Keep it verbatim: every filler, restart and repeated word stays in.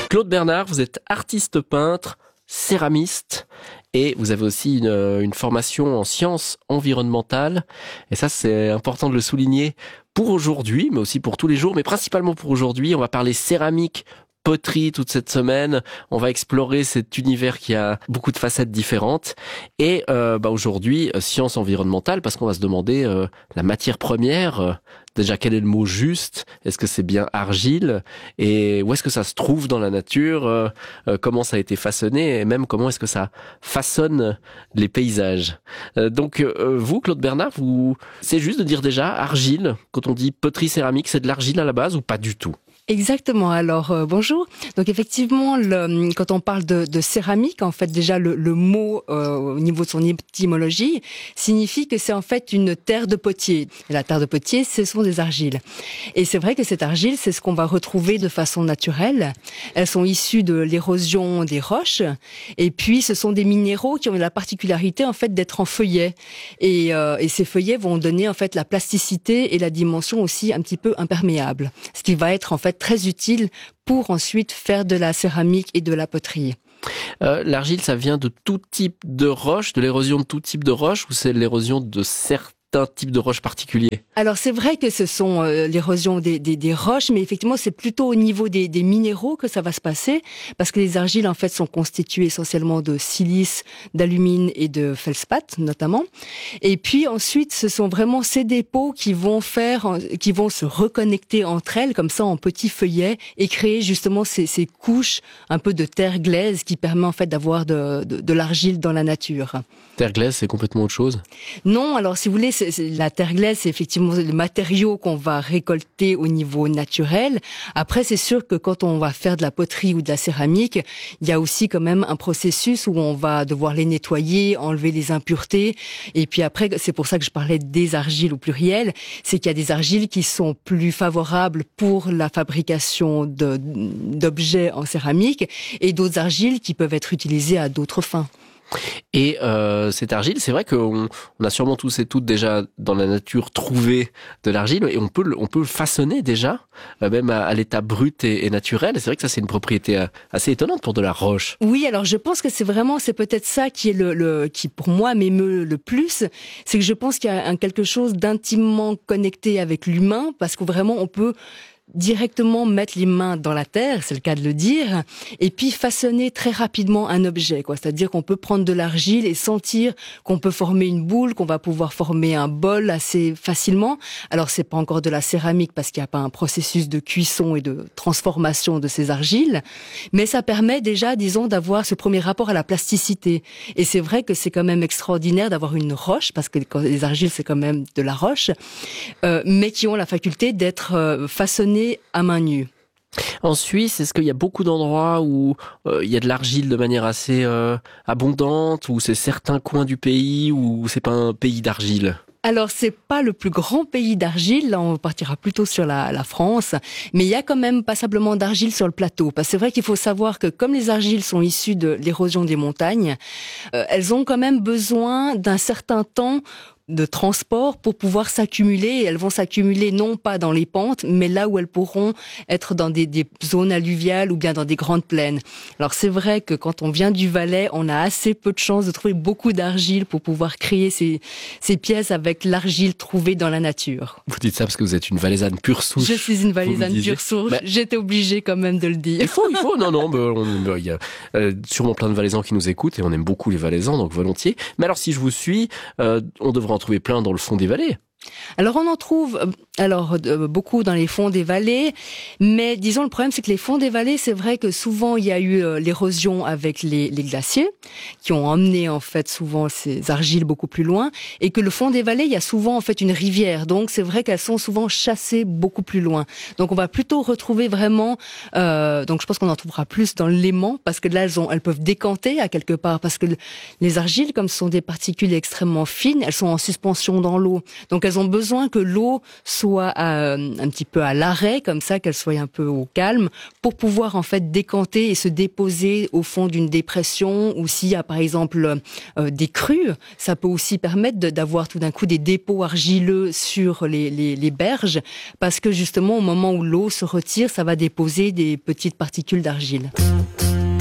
Claude Bernard, vous êtes artiste peintre, céramiste et vous avez aussi une, une formation en sciences environnementales. Et ça, c'est important de le souligner pour aujourd'hui, mais aussi pour tous les jours, mais principalement pour aujourd'hui. On va parler céramique, poterie toute cette semaine. On va explorer cet univers qui a beaucoup de facettes différentes. Et euh, bah aujourd'hui, sciences environnementales, parce qu'on va se demander euh, la matière première. Euh, déjà, quel est le mot juste? Est-ce que c'est bien argile? Et où est-ce que ça se trouve dans la nature? euh, euh, Comment ça a été façonné? Et même comment est-ce que ça façonne les paysages? euh, Donc euh, vous, Claude Bernard, vous, c'est juste de dire déjà argile. Quand on dit poterie céramique, c'est de l'argile à la base ou pas du tout? Exactement. Alors euh, bonjour. Donc effectivement, le, quand on parle de, de céramique, en fait déjà le, le mot euh, au niveau de son étymologie signifie que c'est en fait une terre de potier. Et la terre de potier, ce sont des argiles. Et c'est vrai que cette argile, c'est ce qu'on va retrouver de façon naturelle. Elles sont issues de l'érosion des roches. Et puis ce sont des minéraux qui ont la particularité en fait d'être en feuillet. Et, euh, et ces feuillets vont donner en fait la plasticité et la dimension aussi un petit peu imperméable. Ce qui va être en fait très utile pour ensuite faire de la céramique et de la poterie. Euh, l'argile, ça vient de tout type de roche, de l'érosion de tout type de roche, ou c'est l'érosion de certains types de roches particuliers? Alors c'est vrai que ce sont euh, l'érosion des, des, des roches, mais effectivement c'est plutôt au niveau des, des minéraux que ça va se passer, parce que les argiles en fait sont constituées essentiellement de silice, d'alumine et de feldspath notamment. Et puis ensuite ce sont vraiment ces dépôts qui vont faire, qui vont se reconnecter entre elles comme ça en petits feuillets et créer justement ces, ces couches un peu de terre glaise qui permet en fait d'avoir de, de, de l'argile dans la nature. Terre glaise, c'est complètement autre chose? Non, alors si vous voulez, c'est, c'est, la terre glaise, c'est effectivement le matériau qu'on va récolter au niveau naturel. Après, c'est sûr que quand on va faire de la poterie ou de la céramique, il y a aussi quand même un processus où on va devoir les nettoyer, enlever les impuretés. Et puis après, c'est pour ça que je parlais des argiles au pluriel, c'est qu'il y a des argiles qui sont plus favorables pour la fabrication de, d'objets en céramique et d'autres argiles qui peuvent être utilisées à d'autres fins. Et euh, cette argile, c'est vrai qu'on on a sûrement tous et toutes déjà dans la nature trouvé de l'argile et on peut le, on peut le façonner déjà, euh, même à, à l'état brut et, et naturel. Et c'est vrai que ça, c'est une propriété assez étonnante pour de la roche. Oui, alors je pense que c'est vraiment, c'est peut-être ça qui est le, le qui pour moi m'émeut le plus, c'est que je pense qu'il y a un, quelque chose d'intimement connecté avec l'humain, parce que vraiment on peut directement mettre les mains dans la terre, c'est le cas de le dire, et puis façonner très rapidement un objet, quoi. C'est-à-dire qu'on peut prendre de l'argile et sentir qu'on peut former une boule, qu'on va pouvoir former un bol assez facilement. Alors c'est pas encore de la céramique parce qu'il n'y a pas un processus de cuisson et de transformation de ces argiles, mais ça permet déjà, disons, d'avoir ce premier rapport à la plasticité. Et c'est vrai que c'est quand même extraordinaire d'avoir une roche, parce que les argiles c'est quand même de la roche, euh, mais qui ont la faculté d'être euh, façonnées à main nue. En Suisse, est-ce qu'il y a beaucoup d'endroits où euh, il y a de l'argile de manière assez euh, abondante, ou c'est certains coins du pays où c'est pas un pays d'argile? Alors, c'est pas le plus grand pays d'argile. Là, on partira plutôt sur la, la France. Mais il y a quand même passablement d'argile sur le plateau. Parce que c'est vrai qu'il faut savoir que comme les argiles sont issues de l'érosion des montagnes, euh, elles ont quand même besoin d'un certain temps de transport pour pouvoir s'accumuler, et elles vont s'accumuler non pas dans les pentes, mais là où elles pourront être dans des, des zones alluviales ou bien dans des grandes plaines. Alors c'est vrai que quand on vient du Valais, on a assez peu de chances de trouver beaucoup d'argile pour pouvoir créer ces, ces pièces avec l'argile trouvée dans la nature. Vous dites ça parce que vous êtes une Valaisanne pure souche. Je suis une Valaisanne pure souche, bah, j'étais obligée quand même de le dire. Il faut, il faut, non, non, il y a euh, sûrement plein de Valaisans qui nous écoutent et on aime beaucoup les Valaisans, donc volontiers. Mais alors si je vous suis, euh, on devrait en trouver plein dans le fond des vallées. Alors on en trouve alors euh, beaucoup dans les fonds des vallées, mais disons le problème c'est que les fonds des vallées, c'est vrai que souvent il y a eu euh, l'érosion avec les, les glaciers qui ont emmené en fait souvent ces argiles beaucoup plus loin, et que le fond des vallées il y a souvent en fait une rivière, donc c'est vrai qu'elles sont souvent chassées beaucoup plus loin. Donc on va plutôt retrouver vraiment, euh, donc je pense qu'on en trouvera plus dans le Léman, parce que là elles ont, elles peuvent décanter à quelque part, parce que les argiles comme ce sont des particules extrêmement fines, elles sont en suspension dans l'eau, donc elles elles ont besoin que l'eau soit euh, un petit peu à l'arrêt, comme ça, qu'elle soit un peu au calme, pour pouvoir en fait décanter et se déposer au fond d'une dépression. Ou s'il y a par exemple euh, des crues, ça peut aussi permettre de, d'avoir tout d'un coup des dépôts argileux sur les, les, les berges, parce que justement au moment où l'eau se retire, ça va déposer des petites particules d'argile.